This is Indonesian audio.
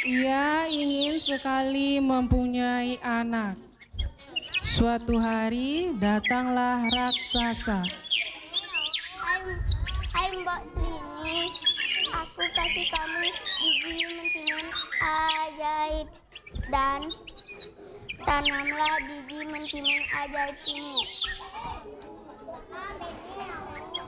Ia ingin sekali mempunyai anak. Suatu hari datanglah raksasa. Hai Mbak Srini, aku kasih kamu biji mentimun ajaib dan tanamlah biji mentimun ajaib ini.